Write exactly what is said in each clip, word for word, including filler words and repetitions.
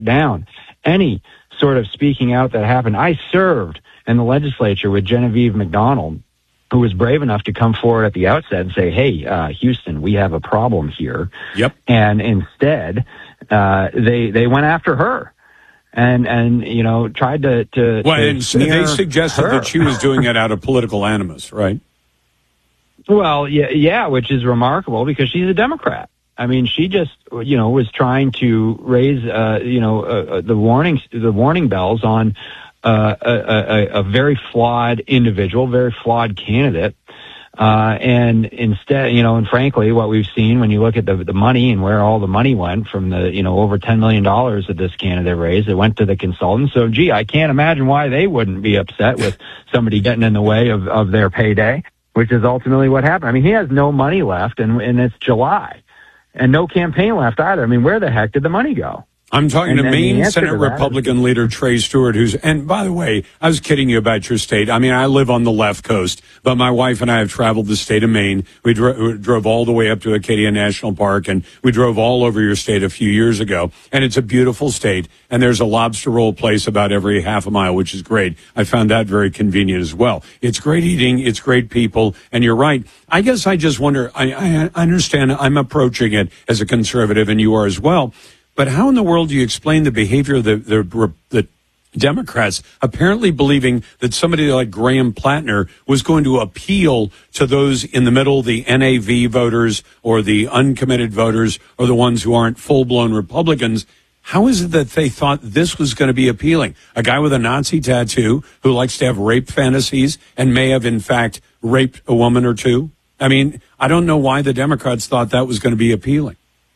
down any sort of speaking out that happened. I served in the legislature with Genevieve McDonald, who was brave enough to come forward at the outset and say, hey, uh, Houston, we have a problem here. Yep. And instead, uh, they they went after her and, and you know, tried to... to well, to and they suggested her. that she was doing it out of political animus, right? Well, yeah, yeah, which is remarkable because she's a Democrat. I mean, she just, you know, was trying to raise, uh, you know, uh, the warning, the warning bells on uh, a, a, a very flawed individual, very flawed candidate. Uh, and instead, you know, and frankly, what we've seen when you look at the, the money and where all the money went from the, you know, over ten million dollars that this candidate raised, it went to the consultants. So, gee, I can't imagine why they wouldn't be upset with somebody getting in the way of, of their payday, which is ultimately what happened. I mean, he has no money left, and, and it's July. And no campaign left either. I mean, where the heck did the money go? I'm talking and, to Maine Senate to Republican is, leader Trey Stewart, who's, and by the way, I was kidding you about your state. I mean, I live on the left coast, but my wife and I have traveled the state of Maine. We, dro- we drove all the way up to Acadia National Park, and we drove all over your state a few years ago. And it's a beautiful state, and there's a lobster roll place about every half a mile, which is great. I found that very convenient as well. It's great eating, it's great people, and you're right. I guess I just wonder, I, I understand I'm approaching it as a conservative, and you are as well. But how in the world do you explain the behavior of the, the, the Democrats apparently believing that somebody like Graham Plattner was going to appeal to those in the middle, the N A V voters or the uncommitted voters or the ones who aren't full-blown Republicans? How is it that they thought this was going to be appealing? A guy with a Nazi tattoo who likes to have rape fantasies and may have, in fact, raped a woman or two? I mean, I don't know why the Democrats thought that was going to be appealing.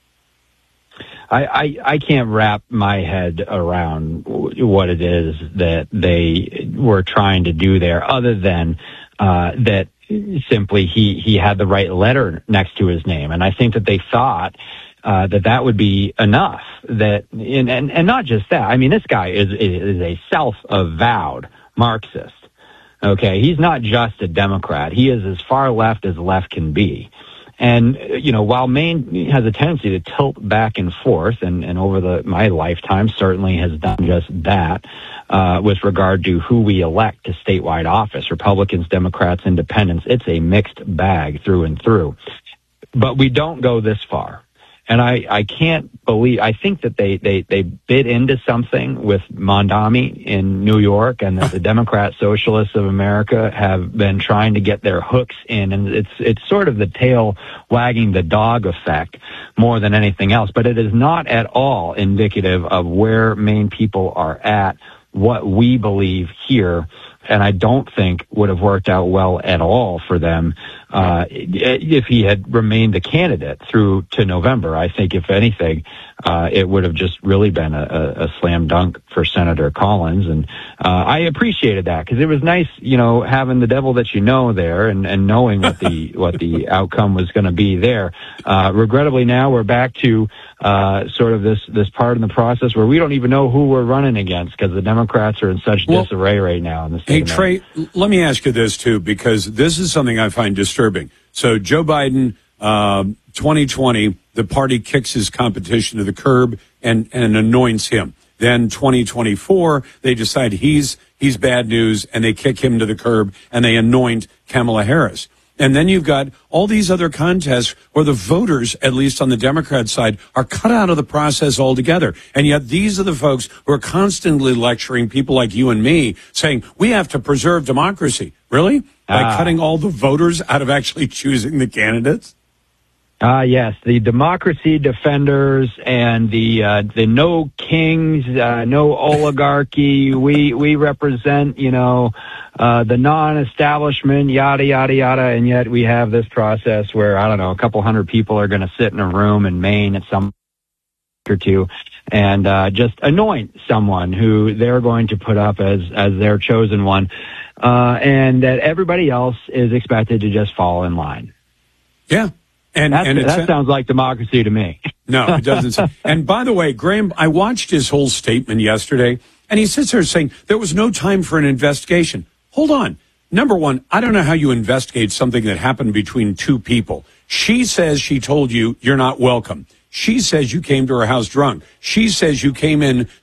I, I, I can't wrap my head around what it is that they were trying to do there, other than uh, that simply he, he had the right letter next to his name. And I think that they thought uh, that that would be enough. That and, and, and not just that. I mean, this guy is, is a self-avowed Marxist. Okay, he's not just a Democrat. He is as far left as left can be. And, you know, while Maine has a tendency to tilt back and forth, and, and over the my lifetime certainly has done just that, uh, with regard to who we elect to statewide office, Republicans, Democrats, Independents, it's a mixed bag through and through. But we don't go this far. And I, I can't believe, I think that they, they, they bid into something with Mondami in New York, and that the Democrat Socialists of America have been trying to get their hooks in. And it's, it's sort of the tail wagging the dog effect more than anything else. But it is not at all indicative of where Maine people are at, what we believe here. And I don't think would have worked out well at all for them uh, if he had remained the candidate through to November. I think, if anything, uh, it would have just really been a, a, a slam dunk for Senator Collins. And uh, I appreciated that, because it was nice, you know, having the devil that you know there, and, and knowing what the what the outcome was going to be there. Uh, regrettably, now we're back to uh, sort of this this part in the process where we don't even know who we're running against, because the Democrats are in such well, disarray right now in the state. Hey, Trey, let me ask you this, too, because this is something I find disturbing. So Joe Biden, uh, twenty twenty, the party kicks his competition to the curb and, and anoints him. Then twenty twenty-four, they decide he's he's bad news, and they kick him to the curb, and they anoint Kamala Harris. And then you've got all these other contests where the voters, at least on the Democrat side, are cut out of the process altogether. And yet these are the folks who are constantly lecturing people like you and me, saying, we have to preserve democracy. Really? By uh, cutting all the voters out of actually choosing the candidates? Ah, uh, yes, the democracy defenders and the uh, the no kings, uh, no oligarchy. we we represent, you know, uh, the non-establishment, yada yada yada. And yet we have this process where, I don't know, a couple hundred people are going to sit in a room in Maine at some or two and uh, just anoint someone who they're going to put up as as their chosen one, uh, and that everybody else is expected to just fall in line. Yeah. And, and that sounds like democracy to me. No, it doesn't. And by the way, Graham, I watched his whole statement yesterday, and he sits there saying there was no time for an investigation. Hold on. Number one, I don't know how you investigate something that happened between two people. She says she told you you're not welcome. She says you came to her house drunk. She says you came in